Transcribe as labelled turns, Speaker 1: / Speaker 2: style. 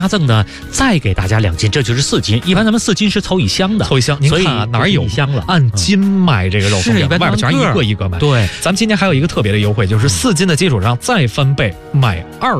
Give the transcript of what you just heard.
Speaker 1: 赠呢，再给大家2斤，这就是4斤。一般咱们4斤是凑1箱的，
Speaker 2: 凑一箱。您看啊，哪有
Speaker 1: 1箱了？
Speaker 2: 按斤卖这个肉松饼，外边全是一个一个卖。
Speaker 1: 对，
Speaker 2: 咱们今天还有一个特别的优惠，就是4斤的基础上再翻倍买2。